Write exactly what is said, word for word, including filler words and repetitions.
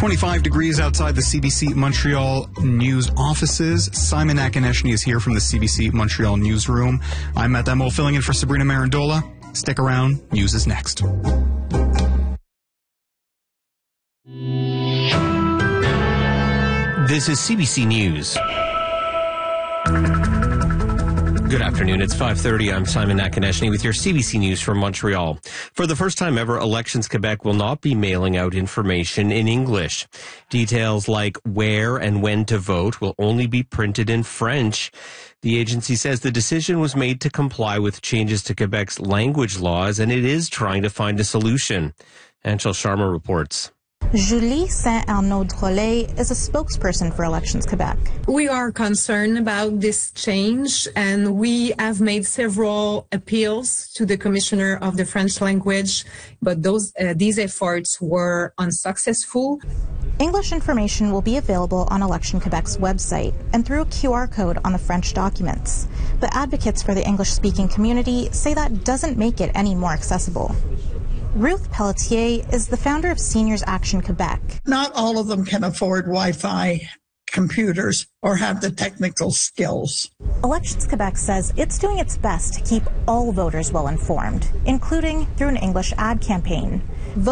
twenty-five degrees outside the C B C Montreal news offices. Simon Akineshny is here from the C B C Montreal newsroom. I'm Matt Demo filling in for Sabrina Marandola. Stick around. News is next. This is C B C News. Good afternoon. It's five thirty. I'm Simon Akineshny with your C B C News from Montreal. For the first time ever, Elections Quebec will not be mailing out information in English. Details like where and when to vote will only be printed in French. The agency says the decision was made to comply with changes to Quebec's language laws, and it is trying to find a solution. Anshel Sharma reports. Julie Saint-Arnaud-Drolet is a spokesperson for Elections Quebec. We are concerned about this change, and we have made several appeals to the Commissioner of the French language, but those uh, these efforts were unsuccessful. English information will be available on Election Quebec's website and through a Q R code on the French documents. But advocates for the English-speaking community say that doesn't make it any more accessible. Ruth Pelletier is the founder of Seniors Action Quebec. Not all of them can afford Wi-Fi computers or have the technical skills. Elections Quebec says it's doing its best to keep all voters well informed, including through an English ad campaign.